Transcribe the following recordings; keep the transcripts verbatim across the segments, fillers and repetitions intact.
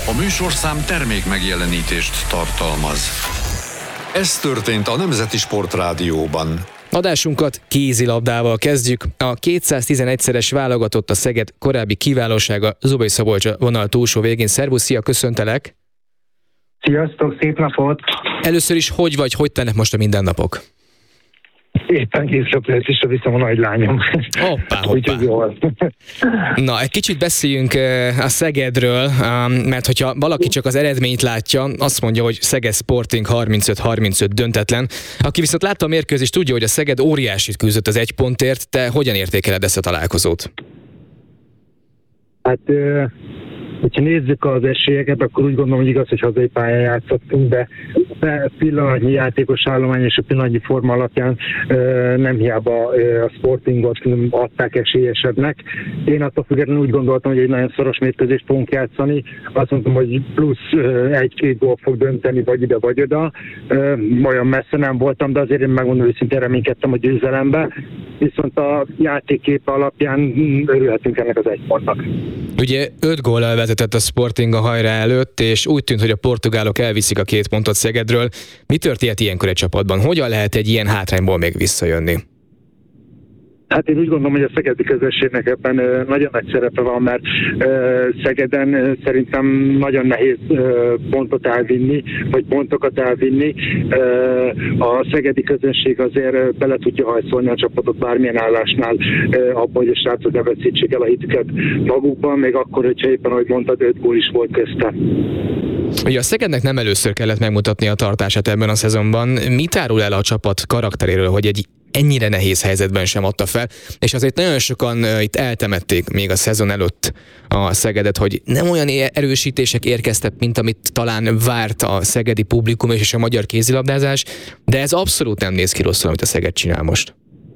A műsorszám termék megjelenítést tartalmaz. Ez történt a Nemzeti Sportrádióban. Adásunkat kézilabdával kezdjük. A kétszáztizenegyszeres válogatott a Szeged korábbi kiválósága Zubai Szabolcs a vonal túlsó végén. Szervusz, szia, köszöntelek! Sziasztok, szép napot! Először is, hogy vagy, hogy tennek most a mindennapok? Éppen készülőzésre viszem a nagylányom. Hoppá, hoppá. Na, egy kicsit beszéljünk a Szegedről, mert hogyha valaki csak az eredményt látja, azt mondja, hogy Szeged Sporting harmincöt harmincöt döntetlen. Aki viszont látta a mérkőzést, tudja, hogy a Szeged óriásit küzdött az egy pontért. Te hogyan értékeled ezt a találkozót? Hát... hogyha nézzük az esélyeket, akkor úgy gondolom, hogy igaz, hogy hazai pályán játszottunk, de a pillanatnyi játékos állomány és a pillanatnyi forma alapján nem hiába a Sportingot adták esélyesebbnek. Én attól függetlenül úgy gondoltam, hogy egy nagyon szoros mérkőzést fogunk játszani. Azt mondtam, hogy plusz egy-két gól fog dönteni, vagy ide, vagy oda. Olyan messze nem voltam, de azért én megmondom őszintén reménykedtem a győzelembe. Viszont a játékkép alapján örülhetünk ennek az egy pontnak. Ugye öt góllal vezetett a Sporting a hajrá előtt, és úgy tűnt, hogy a portugálok elviszik a két pontot Szegedről. Mi történt ilyenkor egy csapatban? Hogyan lehet egy ilyen hátrányból még visszajönni? Hát én úgy gondolom, hogy a szegedi közösségnek ebben nagyon nagy szerepe van, mert Szegeden szerintem nagyon nehéz pontot elvinni, vagy pontokat elvinni. A szegedi közönség azért bele tudja hajszolni a csapatot bármilyen állásnál abban, hogy a srácok ne veszítsék el a hitüket magukban, még akkor, hogyha éppen, ahogy mondtad, öt gól is volt közte. Ugye a Szegednek nem először kellett megmutatni a tartását ebben a szezonban. Mit árul el a csapat karakteréről, hogy egy ennyire nehéz helyzetben sem adta fel, és azért nagyon sokan uh, itt eltemették még a szezon előtt a Szegedet, hogy nem olyan erősítések érkeztek, mint amit talán várt a szegedi publikum és a magyar kézilabdázás, de ez abszolút nem néz ki rosszul, amit a Szeged csinál most.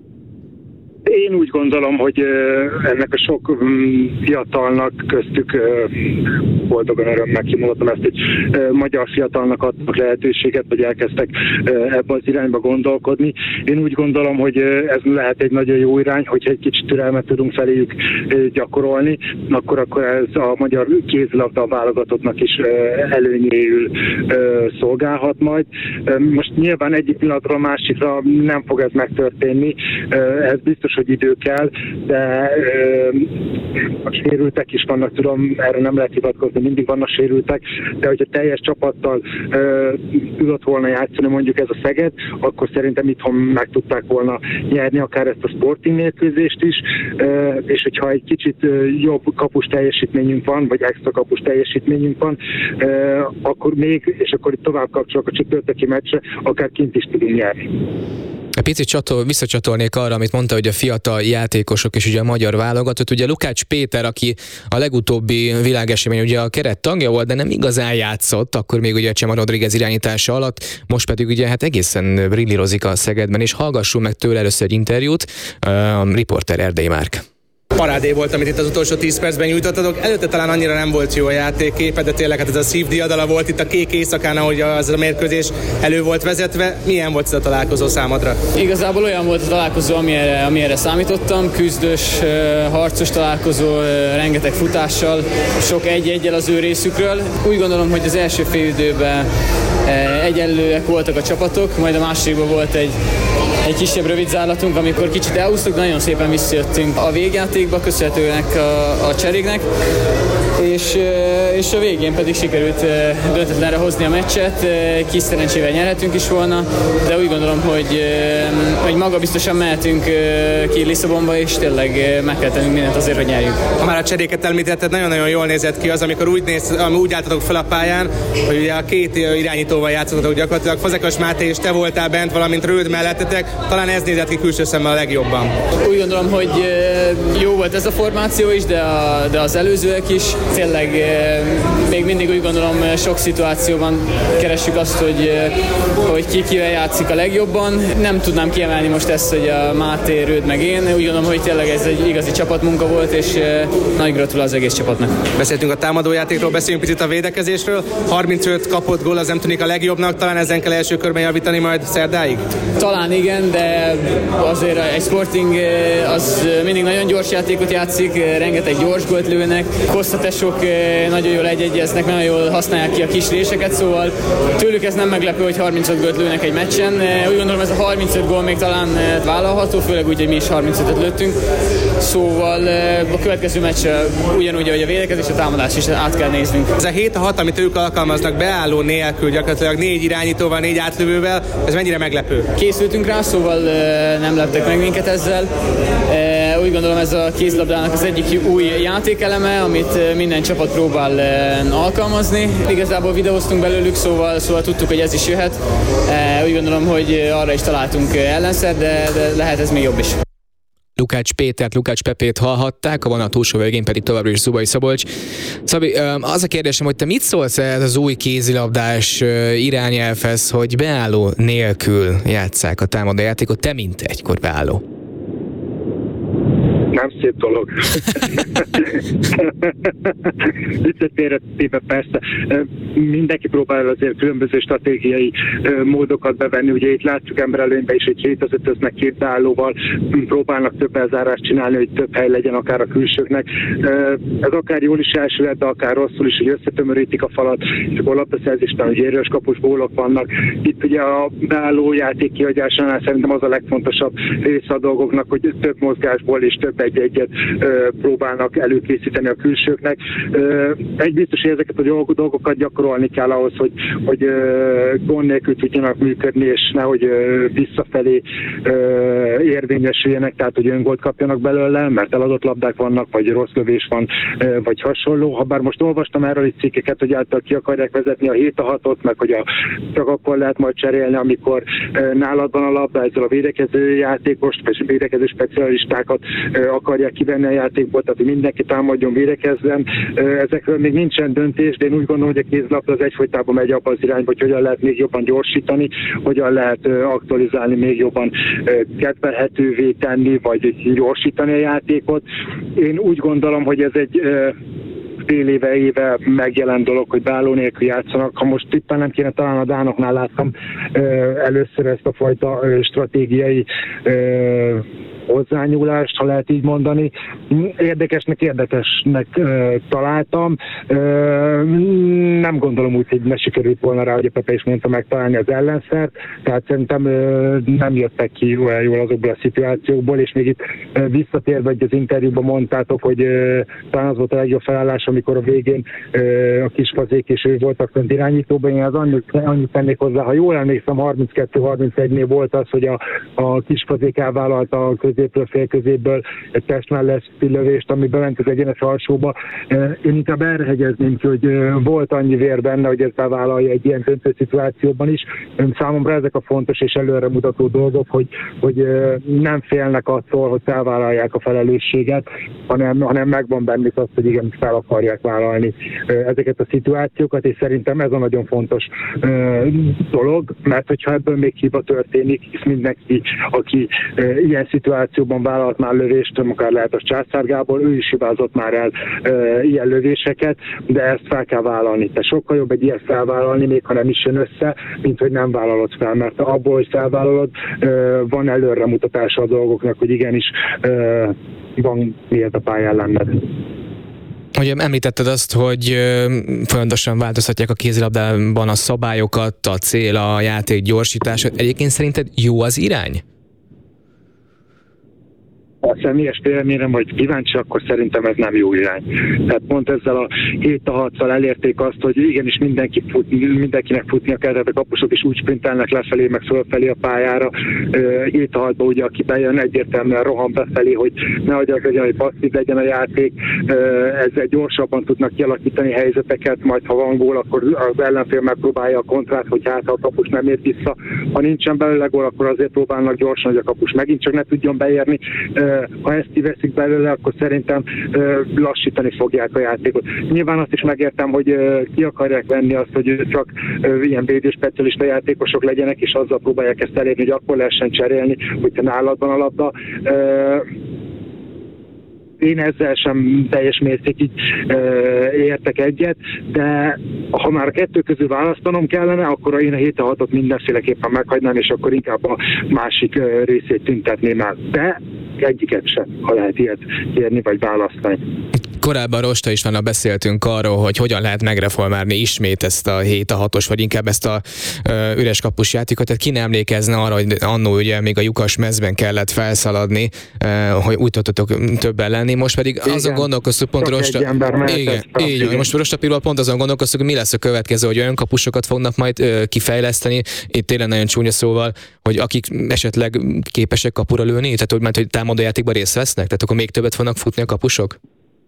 Én úgy gondolom, hogy ennek a sok fiatalnak, köztük boldogan örömmel kimondhatom ezt, hogy magyar fiatalnak adnak lehetőséget, vagy elkezdtek ebbe az irányba gondolkodni. Én úgy gondolom, hogy ez lehet egy nagyon jó irány, hogyha egy kicsit türelmet tudunk feléjük gyakorolni, akkor, akkor ez a magyar kézilabda válogatottnak is előnyéül szolgálhat majd. Most nyilván egyik pillanatról a másikra nem fog ez megtörténni, ez biztos, hogy idő kell, de ö, a sérültek is vannak, tudom, erre nem lehet hivatkozni, mindig vannak sérültek, de hogyha teljes csapattal ö, tudott volna játszani mondjuk ez a Szeged, akkor szerintem itthon meg tudták volna nyerni akár ezt a Sporting mérkőzést is, ö, és hogyha egy kicsit ö, jobb kapus teljesítményünk van, vagy extra kapus teljesítményünk van, ö, akkor még, és akkor itt tovább kapcsolok a csütörtöki meccsre, akár kint is tudunk nyerni. Egy picit csatol, visszacsatolnék arra, amit mondta, hogy a fiatal játékosok és ugye a magyar válogatott. Ugye Lukács Péter, aki a legutóbbi világesemény ugye a keret tagja volt, de nem igazán játszott, akkor még ugye Csema Rodríguez irányítása alatt, most pedig ugye hát egészen brillírozik a Szegedben, és hallgassunk meg tőle először egy interjút, a riporter Erdei Márk. Parádé volt, amit itt az utolsó tíz percben nyújtottatok. Előtte talán annyira nem volt jó a játékképe, de tényleg hát ez a szívdiadala volt itt a kék éjszakán, ahogy az a mérkőzés elő volt vezetve. Milyen volt ez a találkozó számodra? Igazából olyan volt a találkozó, amire, amire számítottam. Küzdős, harcos találkozó, rengeteg futással, sok egy-egyel az ő részükről. Úgy gondolom, hogy az első félidőben egyenlőek voltak a csapatok, majd a másikban volt egy egy kisebb rövid zárlatunk, amikor kicsit elhúztuk, de nagyon szépen visszajöttünk a végjátékba, köszönhetőnek a, a cseréknek, és, és a végén pedig sikerült döntetlenre hozni a meccset, kis szerencsével nyerhetünk is volna, de úgy gondolom, hogy, hogy magabiztosan mehetünk ki Lisszabonba, és tényleg meg kell tennünk mindent azért, hogy nyerjünk. Ha már a cseréket említetted, nagyon-nagyon jól nézett ki az, amikor úgy, néz, úgy álltatok fel a pályán, hogy ugye a két irányítóval játszottatok gyakorlatilag, Fazekas Máté és te voltál bent, valamint Rőd mellettetek, talán ez nézett ki külső szemmel a legjobban. Úgy gondolom, hogy jó volt ez a formáció is, de, a, de az előzőek is. Tényleg még mindig úgy gondolom, sok szituációban keressük azt, hogy, hogy ki kivel játszik a legjobban. Nem tudnám kiemelni most ezt, hogy a Máté, Rőd meg én. Úgy gondolom, hogy tényleg ez egy igazi csapatmunka volt, és nagy gratulál az egész csapatnak. Beszéltünk a támadójátékról, beszéljünk picit a védekezésről. harmincöt kapott gól, az nem tűnik a legjobbnak, talán ezen kell első körben javítani majd szerdáig? Talán igen, de azért egy Sporting az mindig nagyon gyors játékot játszik, rengeteg gyors gólt lőnek. Costa Tesók nagyon jól egy-egyeznek, nagyon jól használják ki a kis réseket, szóval tőlük ez nem meglepő, hogy harmincöt gólt lőnek egy meccsen. Úgy gondolom, ez a harmincöt gól még talán vállalható, főleg úgy, hogy mi is harmincötöt lőttünk. Szóval a következő meccs ugyanúgy, hogy a védekezés, a támadás is át kell néznünk. Ez a hét hat, amit ők alkalmaznak beálló nélkül, gyakorlatilag négy irányítóval, négy átlövővel, ez mennyire meglepő? Készültünk rá, szóval nem leptek meg minket ezzel. Úgy gondolom, ez a kézilabdának az egyik új játékeleme, amit minden csapat próbál alkalmazni. Igazából videóztunk belőlük, szóval, szóval tudtuk, hogy ez is jöhet. Úgy gondolom, hogy arra is találtunk ellenszer, de, de lehet ez még jobb is. Lukács Pétert, Lukács Pepét hallhatták, a vonat túlsó végén pedig továbbra is Zubai Szabolcs. Szabi, az a kérdésem, hogy te mit szólsz ehhez az új kézilabdás irányelvhez, hogy beálló nélkül játsszák a támadójátékot, te mint egykor beálló? Nem szép dolog. Viccet félretéve persze. Mindenki próbál azért különböző stratégiai módokat bevenni. Ugye itt látjuk emberelőnyben is, hogy hét az ötöznek két beállóval, próbálnak több elzárást csinálni, hogy több hely legyen akár a külsőknek. Ez akár jól is elsülhet, de akár rosszul is, hogy összetömörítik a falat, és akkor labdaszerzésben, hogy érős kapus gólok vannak. Itt ugye a beálló játék kihagyásánál szerintem az a legfontosabb része a dolgoknak, hogy több mozgásból és több egy-egyet ö, próbálnak előkészíteni a külsőknek. Ö, egy biztos, hogy ezeket a dolgokat gyakorolni kell ahhoz, hogy, hogy ö, gond nélkül tudjanak működni, és nehogy ö, visszafelé ö, érvényesüljenek, tehát hogy öngolt kapjanak belőle, mert eladott labdák vannak, vagy rossz lövés van, ö, vagy hasonló. Habár most olvastam erről is cikkeket, hogy által ki akarják vezetni a hét a hatot, meg hogy a, csak akkor lehet majd cserélni, amikor ö, nálad van a labda, ezzel a védekező játékost, vagy védekező specialistákat ö, akarják kivenni a játékból, tehát hogy mindenki támadjon, védekezzen. Ezekről még nincsen döntés, de én úgy gondolom, hogy a kézilabda az egyfolytában megy abba az irányba, hogy hogyan lehet még jobban gyorsítani, hogyan lehet aktualizálni, még jobban kedvelhetővé tenni, vagy gyorsítani a játékot. Én úgy gondolom, hogy ez egy fél éve, éve megjelent dolog, hogy beálló nélkül játszanak. Ha most tippen nem kéne, talán a dánoknál láttam először ezt a fajta stratégiai hozzányúlást, ha lehet így mondani. Érdekesnek, érdekesnek uh, találtam. Uh, nem gondolom úgy, hogy ne sikerült volna rá, hogy a Pepe is mondta, megtalálni az ellenszert, tehát szerintem uh, nem jöttek ki olyan jól azokból a szituációkból, és még itt uh, visszatérve, hogy az interjúban mondtátok, hogy uh, talán az volt a legjobb felállás, amikor a végén uh, a Kispazék és ő voltak fönt irányítóban. Én az annyit, annyit tennék hozzá, ha jól emlékszem, harminckettő harmincegynél volt az, hogy a, a Kispazék elvállalta a középről, félközépből egy testmelleszti lövést, ami bement az egyenes alsóba. Én inkább erre hegyezném ki, hogy volt annyi vér benne, hogy ezt bevállalja egy ilyen döntő szituációban is. Számomra ezek a fontos és előremutató dolgok, hogy, hogy nem félnek attól, hogy felvállalják a felelősséget, hanem, hanem megvan bennük az, hogy igen, fel akarják vállalni ezeket a szituációkat, és szerintem ez a nagyon fontos dolog, mert hogyha ebből még hiba történik, és mindenki, aki ilyen szituációban vállalt már lövést, akár lehet az Császár Gábor, ő is hibázott már el e, ilyen lövéseket, de ezt fel kell vállalni. De sokkal jobb egy ilyet felvállalni, még ha nem is jön össze, mint hogy nem vállalod fel, mert abból, hogy felvállalod, e, van előremutatása a dolgoknak, hogy igenis e, van miért a pályán lenned. Ugye említetted azt, hogy folyamatosan változtatják a kézilabdában a szabályokat, a cél, a játék gyorsítása. Egyébként szerinted jó az irány? A személyes véleményem, hogy kíváncsi, akkor szerintem ez nem jó irány. Tehát pont ezzel a hét a hatszal elérték azt, hogy igenis mindenki fut, mindenkinek futnia kell, tehát a kapusok is úgy sprintelnek lefelé, meg fölfelé a pályára. hét a hatban ugye, aki bejön, egyértelműen rohan befelé, hogy nehogy az legyen, hogy passzív legyen a játék. Ezzel gyorsabban tudnak kialakítani helyzeteket, majd ha van gól, akkor az ellenfél megpróbálja a kontrát, hogy hát ha a kapus nem ért vissza. Ha nincsen belőle gól, akkor azért próbálnak gyorsan, hogy a kapus megint csak ne tudjon beérni. Ha ezt kiveszik belőle, akkor szerintem lassítani fogják a játékot. Nyilván azt is megértem, hogy ki akarják venni azt, hogy csak ilyen védő specialista játékosok legyenek, és azzal próbálják ezt elérni, hogy akkor lehessen cserélni, hogyha nálad van a labda. Én ezzel sem teljes mértékig értek egyet, de ha már a kettő közül választanom kellene, akkor én a hét a hatot mindenféleképpen meghagynám, és akkor inkább a másik részét tüntetném el. De egyiket sem, ha lehet ilyet kérni, vagy választani. Korábban Rosta Istvánnal beszéltünk arról, hogy hogyan lehet megreformálni ismét ezt a hét a hatos, vagy inkább ezt a ö, üres kapus játékot. Tehát ki nem emlékezne arra, hogy annó ugye még a lyukas mezben kellett felszaladni, ö, hogy úgy tudtatok többen lenni. Most pedig igen, azon gondolkoztuk pont Rosta... Igen, így, most Rosta Pirról pont azon gondolkoztuk, hogy mi lesz a következő, hogy olyan kapusokat fognak majd ö, kifejleszteni, itt tényleg nagyon csúnya szóval, hogy akik esetleg képesek kapura lőni, tehát hogy, mert, hogy támadójátékban részt vesznek, tehát akkor még többet fognak futni a kapusok?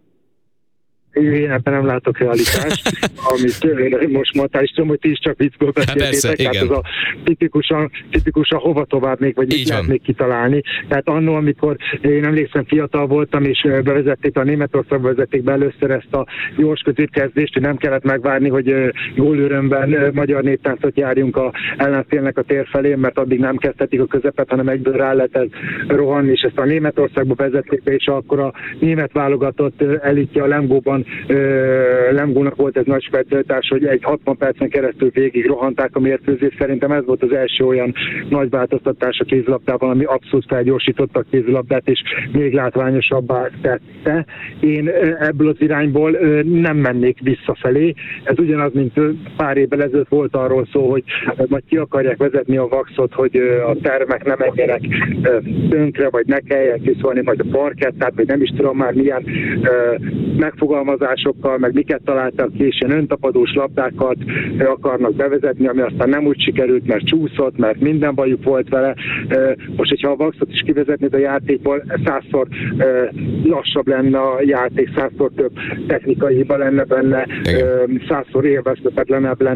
Én ebben nem látok realitást, amit most mondtál, és tudom, hogy ti is csak viccből beszéltétek, tehát ez a tipikusan, tipikusan hova tovább még, vagy mit lehet még kitalálni. Tehát annól, amikor én emlékszem, fiatal voltam, és bevezették a Németországba vezették be először ezt a gyors középkezdést, hogy nem kellett megvárni, hogy gólőrömben magyar néptáncot járjunk a ellenfélnek a tér felé, mert addig nem kezdhetik a közepet, hanem egyből rá lehet rohanni, és ezt a Németországba vezették be, és akkor a német válogatott elitje a Lemgóban Lemgónak volt ez nagy specialitás, hogy egy hatvan percen keresztül végig rohanták a mérkőzést. Szerintem ez volt az első olyan nagy változtatás a kézilabdában, ami abszolút felgyorsította a kézilabdát, és még látványosabbá tette. Én ebből az irányból nem mennék visszafelé. Ez ugyanaz, mint pár évvel ezelőtt volt arról szó, hogy majd ki akarják vezetni a vaxot, hogy a termek nem menjenek tönkre, vagy ne kelljen kiszólni majd a parkettát, vagy nem is tudom már milyen megfogalmazásokkal, meg miket találtak ki, és ilyen öntapadós labdákat akarnak bevezetni, ami aztán nem úgy sikerült, mert csúszott, mert minden bajuk volt vele. Most, hogyha a vaxot is kivezetnéd a játékból, százszor lassabb lenne a játék, százszor több technikai hiba lenne benne, százszor élvezhetetlenebb lenne